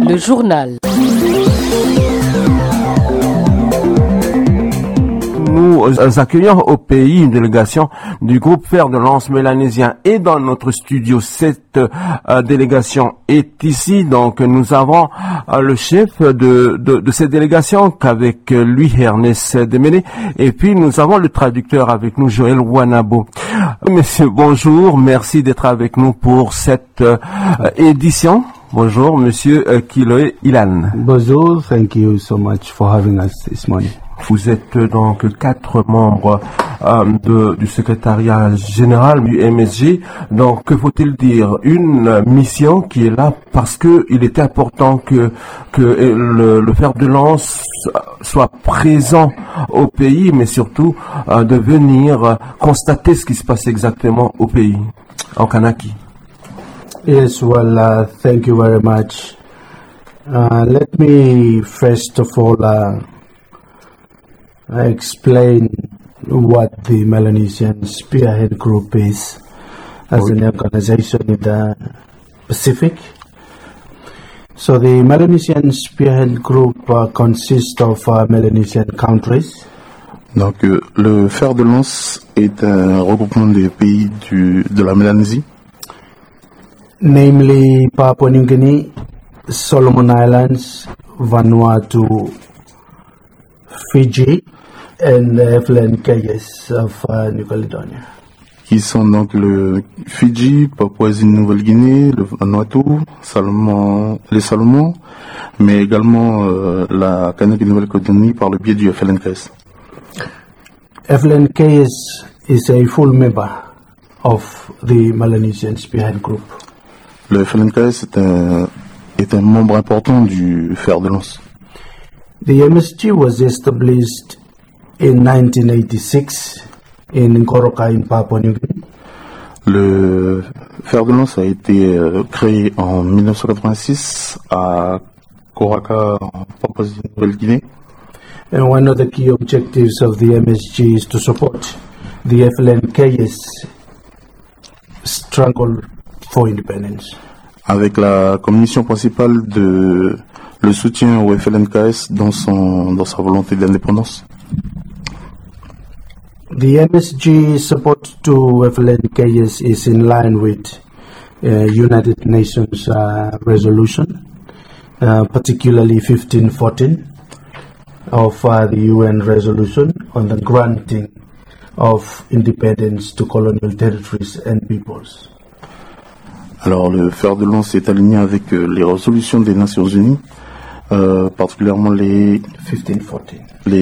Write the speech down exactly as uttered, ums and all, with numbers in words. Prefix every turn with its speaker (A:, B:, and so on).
A: Le journal.
B: Nous accueillons au pays une délégation du groupe Fer de Lance mélanésien et dans notre studio cette euh, délégation est ici. Donc nous avons euh, le chef de, de, de cette délégation qu'avec lui Ernest Demélé et puis nous avons le traducteur avec nous Joël Wanabo. Monsieur, bonjour, merci d'être avec nous pour cette euh, édition. Bonjour Monsieur euh, Kiloé Ilan.
C: Bonjour, thank you so much for having us this morning.
B: Vous êtes donc quatre membres euh, de, du secrétariat général du M S G. Donc, que faut-il dire? Une mission qui est là parce que il était important que que le, le fer de lance soit présent au pays, mais surtout euh, de venir constater ce qui se passe exactement au pays, en Kanaki.
C: Yes, well, uh, thank you very much. Uh, let me first of all uh, I explain what the Melanesian Spearhead Group is as okay. an organization in the Pacific. So the Melanesian Spearhead Group uh, consists of uh, Melanesian countries.
D: Donc euh, le fer de lance est un regroupement des pays du, de la Mélanésie.
C: Namely Papua New Guinea, Solomon Islands, Vanuatu, Fiji, and Evelyn Keyes of uh, New Caledonia.
D: Qui sont donc le Fidji, Papouasie-Nouvelle-Guinée, le Vanuatu, Salomon, les Salomon, mais également euh, la Nouvelle-Calédonie par le biais du F L N K S.
C: Evelyn Keyes is a full member of the Melanesian Spearhead Group.
D: Le F L N K S est un, est un membre important du fer de lance.
C: The M S G was established in nineteen eighty-six in Ngoroka in Papua New Guinea.
D: Le fer de lance a été euh, créé en mille neuf cent quatre-vingt-six à Koraka en Papouasie-Nouvelle-Guinée.
C: And one of the key objectives of the M S G is to support the F L N K S struggle for independence.
D: Avec la commission principale de le soutien au F L N K S dans son dans sa volonté d'indépendance.
C: The M S G support to F L N K S is in line with uh, United Nations uh, resolution, uh, particularly fifteen fourteen of uh, the U N resolution on the granting of independence to colonial territories and peoples.
D: Alors le fer de lance est aligné avec euh, les résolutions des Nations Unies, euh, particulièrement les
C: fifteen fourteen.
D: Les